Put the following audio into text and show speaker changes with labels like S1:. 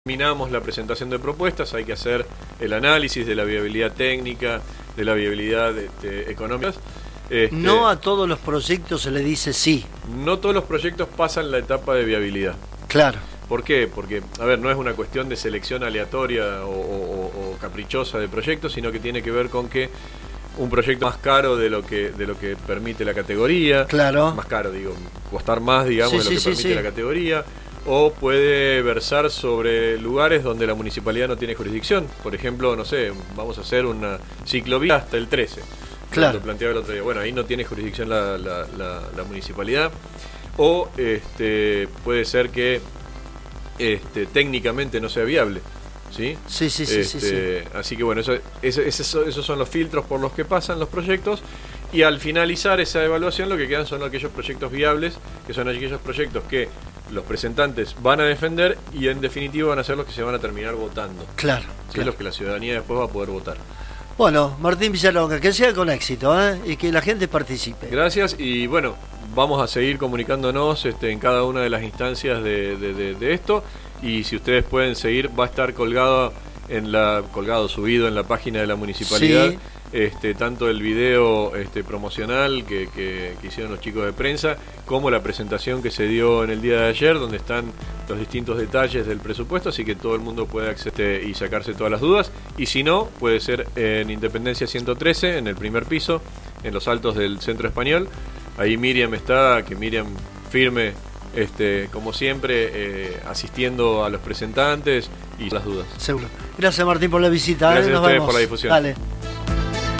S1: Terminamos la presentación de propuestas, hay que hacer el análisis de la viabilidad técnica, de la viabilidad económica.
S2: No a todos los proyectos se le dice sí.
S1: No todos los proyectos pasan la etapa de viabilidad.
S2: Claro.
S1: ¿Por qué? Porque, a ver, no es una cuestión de selección aleatoria o caprichosa de proyectos, sino que tiene que ver con que un proyecto más caro de lo que permite la categoría.
S2: Claro.
S1: Más caro, digo, costar más, digamos, de lo que permite la categoría. O puede versar sobre lugares donde la municipalidad no tiene jurisdicción. Por ejemplo, no sé, vamos a hacer una ciclovía hasta el 13.
S2: Claro.
S1: Lo planteaba el otro día. Bueno, ahí no tiene jurisdicción la municipalidad. O puede ser que técnicamente no sea viable. ¿Sí?
S2: Sí.
S1: Así que bueno, esos son los filtros por los que pasan los proyectos. Y al finalizar esa evaluación lo que quedan son aquellos proyectos viables, que son aquellos proyectos que los presentantes van a defender y en definitiva van a ser los que se van a terminar votando.
S2: Claro.
S1: ¿Sí?
S2: Claro.
S1: Los que la ciudadanía después va a poder votar.
S2: Bueno, Martín Villalonga, que sea con éxito, y que la gente participe.
S1: Gracias, y bueno, vamos a seguir comunicándonos en cada una de las instancias de esto, y si ustedes pueden seguir, va a estar subido en la página de la municipalidad.
S2: Sí.
S1: Tanto el video promocional que hicieron los chicos de prensa, como la presentación que se dio en el día de ayer, donde están los distintos detalles del presupuesto, así que todo el mundo puede acceder y sacarse todas las dudas. Y si no, puede ser en Independencia 113, en el primer piso, en los altos del Centro Español. Ahí Miriam está, que Miriam firme, como siempre, asistiendo a los presentantes y las dudas.
S2: Seguro. Gracias, Martín, por la visita.
S1: Gracias a
S2: Nos
S1: ustedes
S2: vemos.
S1: por la difusión.
S2: Dale.